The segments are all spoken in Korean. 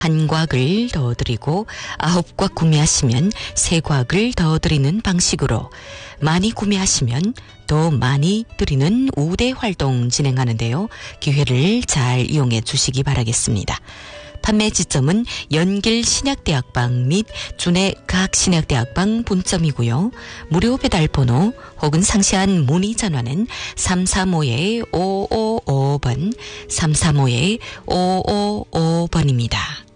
한 곽을 더 드리고 9곽 구매하시면 3곽을 더 드리는 방식으로 많이 구매하시면 더 많이 드리는 우대 활동 진행하는데요. 기회를 잘 이용해 주시기 바라겠습니다. 판매 지점은 연길 신약대학방 및 준해 각 신약대학방 분점이고요. 무료 배달번호 혹은 상세한 문의 전화는 335-5555번, 335-5555번입니다.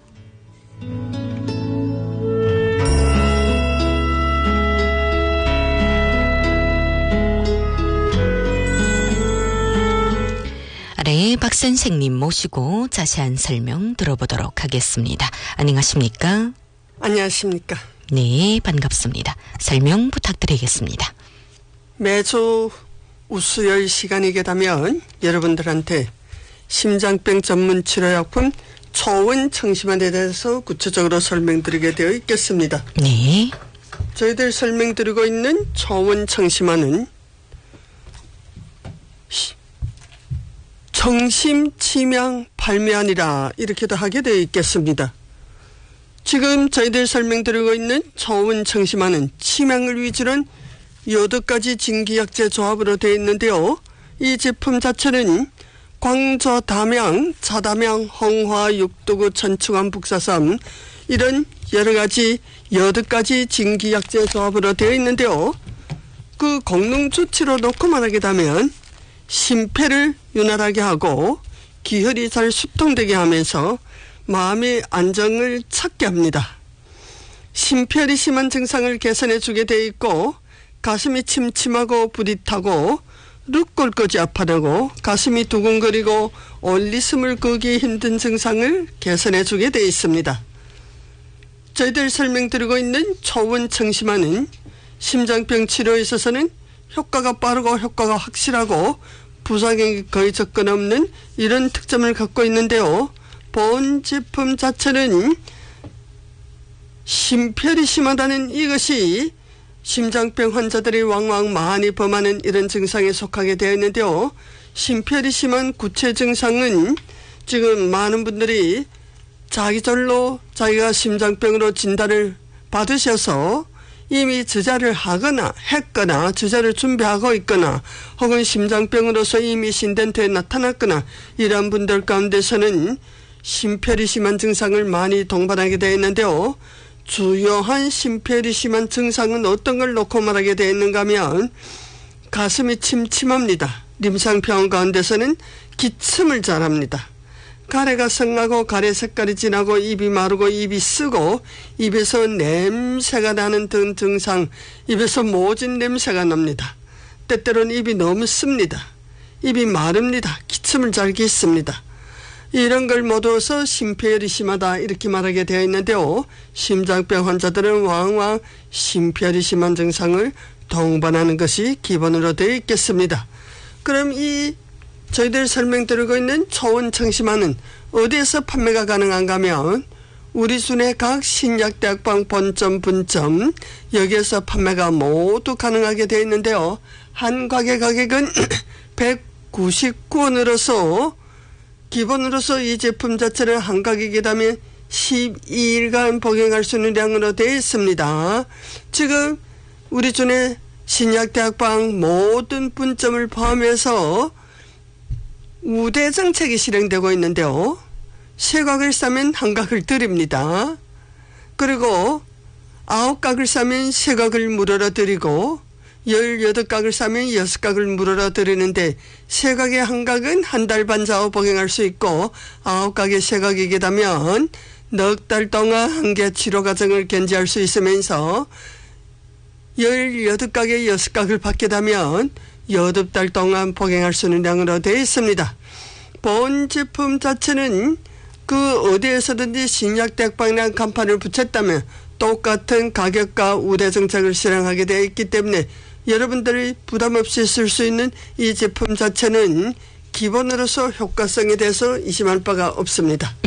네, 박 선생님 모시고 자세한 설명 들어보도록 하겠습니다. 안녕하십니까? 안녕하십니까? 네, 반갑습니다. 설명 부탁드리겠습니다. 매주 우수열 시간이게 되면 여러분들한테 심장병 전문 치료약품 초원 청심환에 대해서 구체적으로 설명드리게 되어 있겠습니다. 네. 저희들 설명드리고 있는 초원 청심환은 청심 치명 발매하니라 이렇게도 하게 되어 있겠습니다. 지금 저희들 설명드리고 있는 초원 청심환은 치명을 위주로 한 8가지 진기약재 조합으로 되어 있는데요. 이 제품 자체는 광저, 담양, 자담양, 홍화, 육두구, 천충암, 북사삼 이런 여러가지 8가지 진기약재 조합으로 되어 있는데요. 그功能 조치로 놓고 말하게 되면 심폐를 윤활하게 하고 기혈이 잘 수통되게 하면서 마음의 안정을 찾게 합니다. 심폐혈이 심한 증상을 개선해 주게 되어 있고 가슴이 침침하고 부릿하고 룩골까지 아파하고 가슴이 두근거리고 올리숨을 끄기 힘든 증상을 개선해 주게 되어 있습니다. 저희들 설명드리고 있는 초원 청심환은 심장병 치료에 있어서는 효과가 빠르고 효과가 확실하고 부작용이 거의 접근 없는 이런 특점을 갖고 있는데요. 본 제품 자체는 심폐혈이 심하다는 이것이 심장병 환자들이 왕왕 많이 범하는 이런 증상에 속하게 되어 있는데요. 심폐혈이 심한 구체 증상은 지금 많은 분들이 자기절로 자기가 심장병으로 진단을 받으셔서 이미 주사를 하거나 했거나 주사를 준비하고 있거나 혹은 심장병으로서 이미 신덴트에 나타났거나 이런 분들 가운데서는 심폐혈이 심한 증상을 많이 동반하게 되어 있는데요. 주요한 심폐혈이 심한 증상은 어떤 걸 놓고 말하게 되어 있는가 하면 가슴이 침침합니다. 림상병원 가운데서는 기침을 잘합니다. 가래가 성하고 가래 색깔이 진하고 입이 마르고 입이 쓰고 입에서 냄새가 나는 등 증상, 입에서 모진 냄새가 납니다. 때때로는 입이 너무 씁니다. 입이 마릅니다. 기침을 잘 짓습니다. 이런 걸 모두서 심폐혈이 심하다 이렇게 말하게 되어 있는데요. 심장병 환자들은 왕왕 심폐혈이 심한 증상을 동반하는 것이 기본으로 되어 있겠습니다. 그럼 이 저희들 설명드리고 있는 초원 청심환은 어디에서 판매가 가능한가 하면 우리 순회 각 신약대학방 본점 분점 여기에서 판매가 모두 가능하게 되어 있는데요. 한 곽의 가격은 199원으로서 기본으로서 이 제품 자체를 한 곽이게 되면 12일간 복용할 수 있는 양으로 되어 있습니다. 지금 우리 순회 신약대학방 모든 분점을 포함해서 우대 정책이 실행되고 있는데요. 3곽을 싸면 1곽을 드립니다. 그리고 9곽을 싸면 3곽을 무료로 드리고 18곽을 싸면 6곽을 무료로 드리는데 3곽의 1곽은 한 달 반 좌우 복용할 수 있고 9곽의 3곽이게 되면 넉 달 동안 한개 치료 과정을 견지할 수 있으면서 18곽의 6곽을 받게 되면 8달 동안 복용할 수 있는 양으로 되어 있습니다. 본 제품 자체는 그 어디에서든지 신약대학방이라는 간판을 붙였다면 똑같은 가격과 우대 정책을 실행하게 되어 있기 때문에 여러분들이 부담 없이 쓸 수 있는 이 제품 자체는 기본으로서 효과성에 대해서 의심할 바가 없습니다.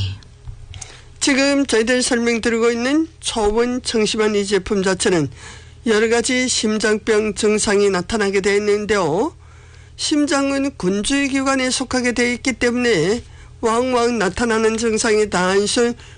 지금 저희들 설명드리고 있는 초원 청심환 이 제품 자체는 여러 가지 심장병 증상이 나타나게 되어 있는데요. 심장은 군주의 기관에 속하게 되어 있기 때문에 왕왕 나타나는 증상이 단순